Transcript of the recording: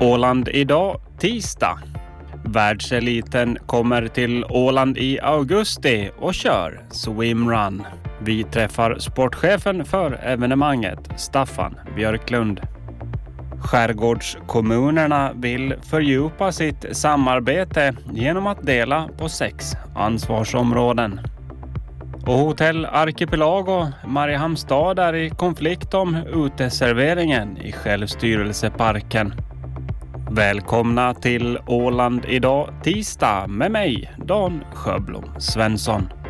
Åland idag, tisdag. Världseliten kommer till Åland i augusti och kör swimrun. Vi träffar sportchefen för evenemanget, Staffan Björklund. Skärgårdskommunerna vill fördjupa sitt samarbete genom att dela på 6 ansvarsområden. Och Hotell Archipelago Mariehamnstad är i konflikt om uteserveringen i självstyrelseparken. Välkomna till Åland idag, tisdag med mig, Dan Sjöblom Svensson.